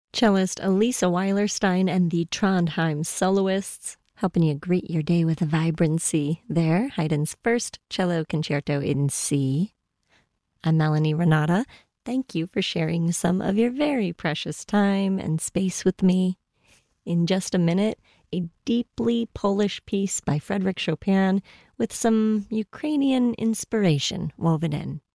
Cellist Elisa Weilerstein and the Trondheim Soloists, helping you greet your day with vibrancy there. Haydn's first cello concerto in C. I'm Melanie Renata. Thank you for sharing some of your very precious time and space with me. In just a minute, a deeply Polish piece by Frédéric Chopin with some Ukrainian inspiration woven in.